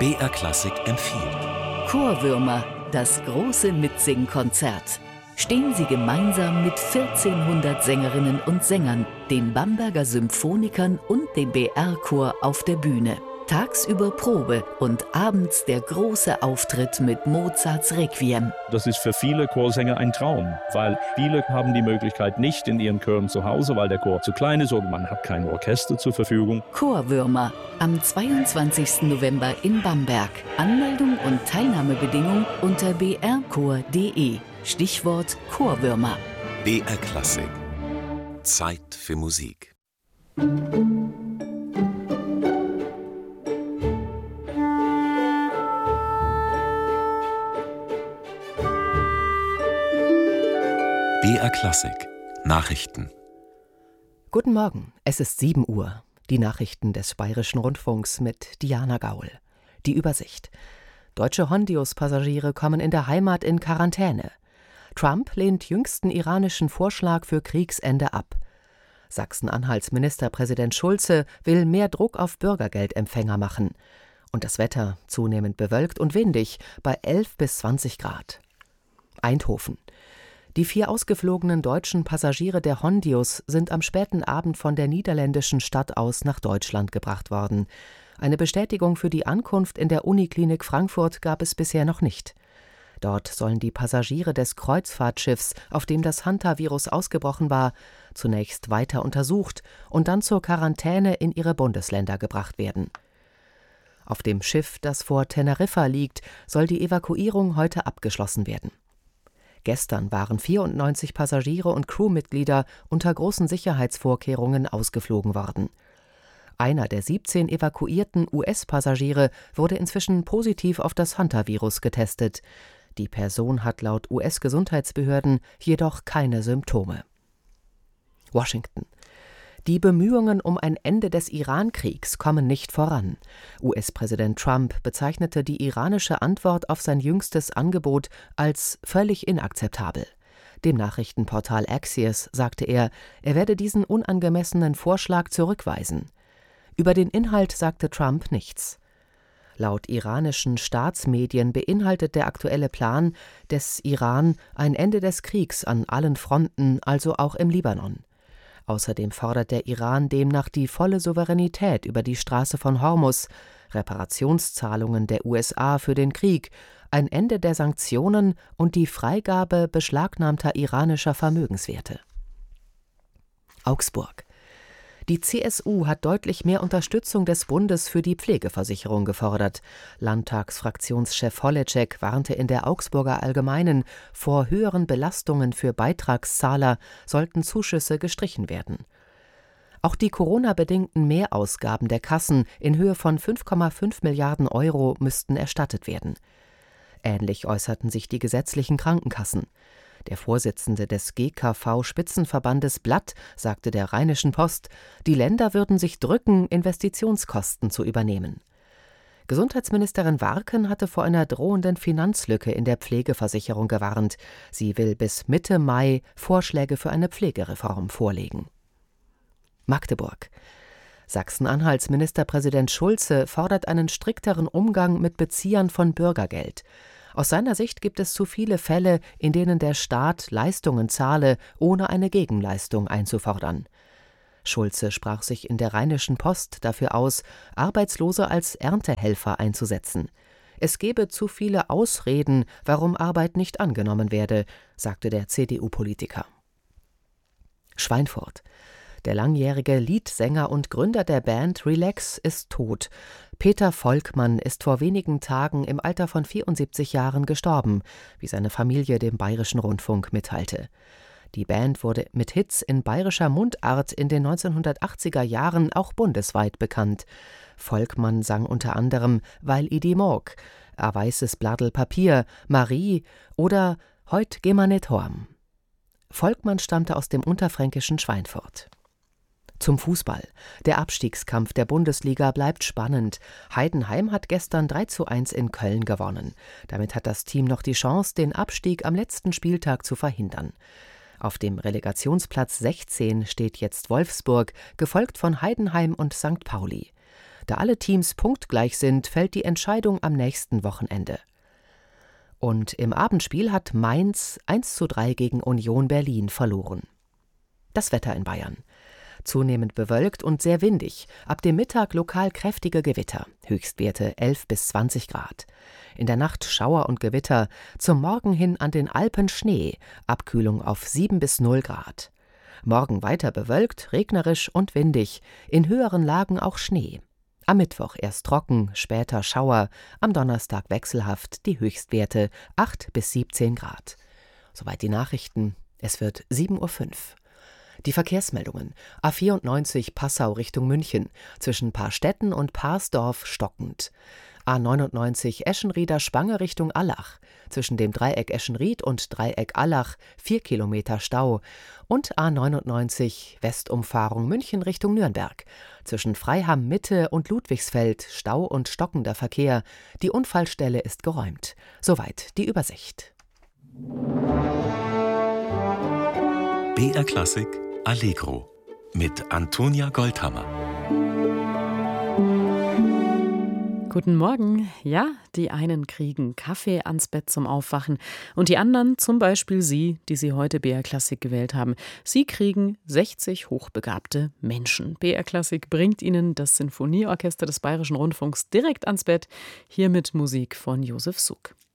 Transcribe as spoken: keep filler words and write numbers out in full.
B R Klassik empfiehlt. Chorwürmer, das große Mitsingkonzert. Stehen Sie gemeinsam mit vierzehnhundert Sängerinnen und Sängern, den Bamberger Symphonikern und dem B R-Chor auf der Bühne. Tagsüber Probe und abends der große Auftritt mit Mozarts Requiem. Das ist für viele Chorsänger ein Traum, weil viele haben die Möglichkeit nicht in ihren Chören zu Hause, weil der Chor zu klein ist oder man hat kein Orchester zur Verfügung. Chorwürmer am zweiundzwanzigsten November in Bamberg. Anmeldung und Teilnahmebedingung unter b r chor punkt d e. Stichwort Chorwürmer. B R Klassik. Zeit für Musik. B R Klassik. Nachrichten. Guten Morgen, es ist sieben Uhr. Die Nachrichten des Bayerischen Rundfunks mit Diana Gaul. Die Übersicht. Deutsche Hondius-Passagiere kommen in der Heimat in Quarantäne. Trump lehnt jüngsten iranischen Vorschlag für Kriegsende ab. Sachsen-Anhalts Ministerpräsident Schulze will mehr Druck auf Bürgergeldempfänger machen. Und das Wetter zunehmend bewölkt und windig bei elf bis zwanzig Grad. Eindhoven. Die vier ausgeflogenen deutschen Passagiere der Hondius sind am späten Abend von der niederländischen Stadt aus nach Deutschland gebracht worden. Eine Bestätigung für die Ankunft in der Uniklinik Frankfurt gab es bisher noch nicht. Dort sollen die Passagiere des Kreuzfahrtschiffs, auf dem das Hantavirus ausgebrochen war, zunächst weiter untersucht und dann zur Quarantäne in ihre Bundesländer gebracht werden. Auf dem Schiff, das vor Teneriffa liegt, soll die Evakuierung heute abgeschlossen werden. Gestern waren vierundneunzig Passagiere und Crewmitglieder unter großen Sicherheitsvorkehrungen ausgeflogen worden. Einer der siebzehn evakuierten U S-Passagiere wurde inzwischen positiv auf das Hantavirus getestet. Die Person hat laut U S-Gesundheitsbehörden jedoch keine Symptome. Washington. Die Bemühungen um ein Ende des Iran-Kriegs kommen nicht voran. U S-Präsident Trump bezeichnete die iranische Antwort auf sein jüngstes Angebot als völlig inakzeptabel. Dem Nachrichtenportal Axios sagte er, er werde diesen unangemessenen Vorschlag zurückweisen. Über den Inhalt sagte Trump nichts. Laut iranischen Staatsmedien beinhaltet der aktuelle Plan des Iran ein Ende des Kriegs an allen Fronten, also auch im Libanon. Außerdem fordert der Iran demnach die volle Souveränität über die Straße von Hormuz, Reparationszahlungen der U S A für den Krieg, ein Ende der Sanktionen und die Freigabe beschlagnahmter iranischer Vermögenswerte. Augsburg. Die C S U hat deutlich mehr Unterstützung des Bundes für die Pflegeversicherung gefordert. Landtagsfraktionschef Holleczek warnte in der Augsburger Allgemeinen vor höheren Belastungen für Beitragszahler, sollten Zuschüsse gestrichen werden. Auch die Corona-bedingten Mehrausgaben der Kassen in Höhe von fünf Komma fünf Milliarden Euro müssten erstattet werden. Ähnlich äußerten sich die gesetzlichen Krankenkassen. Der Vorsitzende des G K V-Spitzenverbandes Blatt sagte der Rheinischen Post, die Länder würden sich drücken, Investitionskosten zu übernehmen. Gesundheitsministerin Warken hatte vor einer drohenden Finanzlücke in der Pflegeversicherung gewarnt. Sie will bis Mitte Mai Vorschläge für eine Pflegereform vorlegen. Magdeburg. Sachsen-Anhalts Ministerpräsident Schulze fordert einen strikteren Umgang mit Beziehern von Bürgergeld. Aus seiner Sicht gibt es zu viele Fälle, in denen der Staat Leistungen zahle, ohne eine Gegenleistung einzufordern. Schulze sprach sich in der Rheinischen Post dafür aus, Arbeitslose als Erntehelfer einzusetzen. Es gebe zu viele Ausreden, warum Arbeit nicht angenommen werde, sagte der C D U-Politiker. Schweinfurt. Der langjährige Leadsänger und Gründer der Band Relax ist tot. Peter Volkmann ist vor wenigen Tagen im Alter von vierundsiebzig Jahren gestorben, wie seine Familie dem Bayerischen Rundfunk mitteilte. Die Band wurde mit Hits in bayerischer Mundart in den neunzehnhundertachtziger Jahren auch bundesweit bekannt. Volkmann sang unter anderem Weil i die mag, A weißes Bladel Papier, Marie oder Heut geh ma net horm. Volkmann stammte aus dem unterfränkischen Schweinfurt. Zum Fußball. Der Abstiegskampf der Bundesliga bleibt spannend. Heidenheim hat gestern drei zu eins in Köln gewonnen. Damit hat das Team noch die Chance, den Abstieg am letzten Spieltag zu verhindern. Auf dem Relegationsplatz sechzehn steht jetzt Wolfsburg, gefolgt von Heidenheim und Sankt Pauli. Da alle Teams punktgleich sind, fällt die Entscheidung am nächsten Wochenende. Und im Abendspiel hat Mainz eins zu drei gegen Union Berlin verloren. Das Wetter in Bayern. Zunehmend bewölkt und sehr windig. Ab dem Mittag lokal kräftige Gewitter. Höchstwerte elf bis zwanzig Grad. In der Nacht Schauer und Gewitter. Zum Morgen hin an den Alpen Schnee. Abkühlung auf sieben bis null Grad. Morgen weiter bewölkt, regnerisch und windig. In höheren Lagen auch Schnee. Am Mittwoch erst trocken, später Schauer. Am Donnerstag wechselhaft. Die Höchstwerte acht bis siebzehn Grad. Soweit die Nachrichten. Es wird sieben Uhr fünf. Die Verkehrsmeldungen. A vierundneunzig Passau Richtung München. Zwischen Paarstetten und Paarsdorf stockend. A neunundneunzig Eschenrieder Spange Richtung Allach. Zwischen dem Dreieck Eschenried und Dreieck Allach vier Kilometer Stau. Und A neunundneunzig Westumfahrung München Richtung Nürnberg. Zwischen Freiham Mitte und Ludwigsfeld Stau und stockender Verkehr. Die Unfallstelle ist geräumt. Soweit die Übersicht. B R Klassik Allegro mit Antonia Goldhammer. Guten Morgen. Ja, die einen kriegen Kaffee ans Bett zum Aufwachen und die anderen, zum Beispiel Sie, die Sie heute B R Klassik gewählt haben, Sie kriegen sechzig hochbegabte Menschen. B R Klassik bringt Ihnen das Sinfonieorchester des Bayerischen Rundfunks direkt ans Bett, hier mit Musik von Josef Suk.